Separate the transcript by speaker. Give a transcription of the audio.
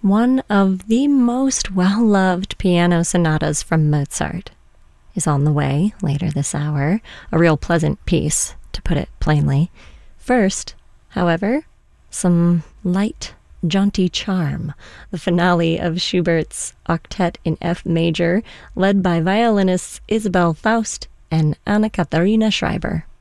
Speaker 1: One of the most well-loved piano sonatas from Mozart is on the way later this hour, a real pleasant piece, to put it plainly. First, however, some light, jaunty charm, the finale of Schubert's Octet in F major, led by violinists Isabel Faust and Anna Katharina Schreiber.